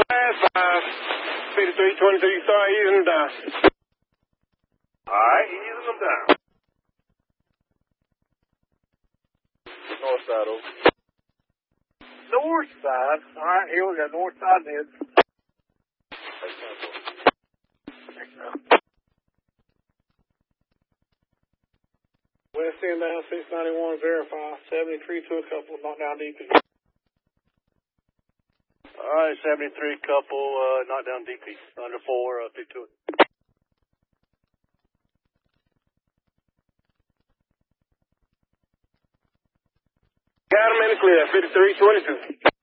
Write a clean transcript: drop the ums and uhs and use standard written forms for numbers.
5323, start easing them down. Alright, easing them down. North side, over. North side. Alright, here we got north side mid. West end down 691, verify. 73 to a couple, knock down DP. Alright, 73 couple, knock down DP. Under 4, stick to it. Got him in the clear, 5322.